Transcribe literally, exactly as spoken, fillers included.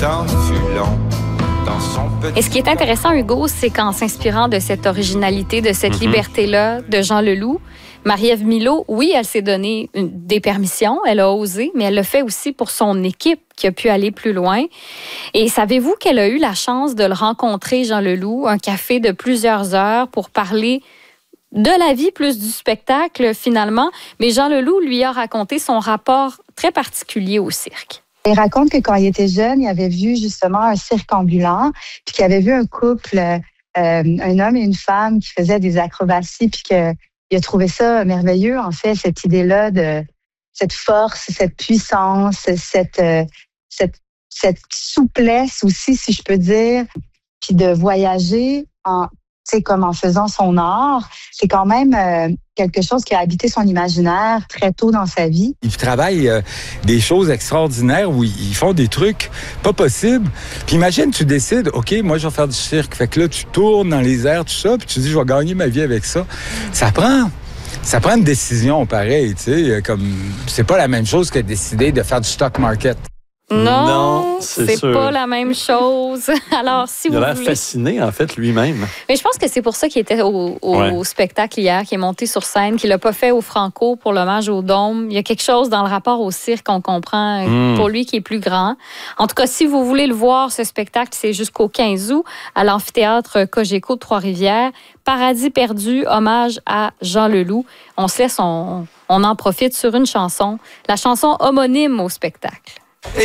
Dans fut long, dans son petit... Et ce qui est intéressant, Hugo, c'est qu'en s'inspirant de cette originalité, de cette mm-hmm. liberté-là de Jean Leloup, Marie-Ève Milot, oui, elle s'est donné une, des permissions, elle a osé, mais elle le fait aussi pour son équipe qui a pu aller plus loin. Et savez-vous qu'elle a eu la chance de le rencontrer, Jean Leloup, un café de plusieurs heures pour parler de la vie plus du spectacle, finalement. Mais Jean Leloup lui a raconté son rapport très particulier au cirque. Il raconte que quand il était jeune, il avait vu justement un cirque ambulant, puis qu'il avait vu un couple, euh, un homme et une femme qui faisaient des acrobaties, puis que il a trouvé ça merveilleux, en fait, cette idée-là de cette force, cette puissance, cette, euh, cette, cette souplesse aussi, si je peux dire, puis de voyager en, tu sais, comme en faisant son art. C'est quand même euh, quelque chose qui a habité son imaginaire très tôt dans sa vie. Ils travaillent euh, des choses extraordinaires où ils font des trucs pas possibles. Puis imagine, tu décides, OK, moi, je vais faire du cirque. Fait que là, tu tournes dans les airs, tout ça, puis tu dis, je vais gagner ma vie avec ça. Ça prend... Ça prend une décision pareille, tu sais, comme c'est pas la même chose que de décider de faire du stock market. Non, non c'est, c'est sûr. pas la même chose. Alors, si il vous a l'air voulez... fasciné, en fait, lui-même. Mais je pense que c'est pour ça qu'il était au, au ouais. spectacle hier, qu'il est monté sur scène, qu'il l'a pas fait au Franco pour l'hommage au Dôme. Il y a quelque chose dans le rapport au cirque qu'on comprend mm. pour lui qui est plus grand. En tout cas, si vous voulez le voir, ce spectacle, c'est jusqu'au quinze août à l'amphithéâtre Cogeco de Trois-Rivières. Paradis perdu, hommage à Jean Leloup. On se laisse, on, on en profite sur une chanson, la chanson homonyme au spectacle.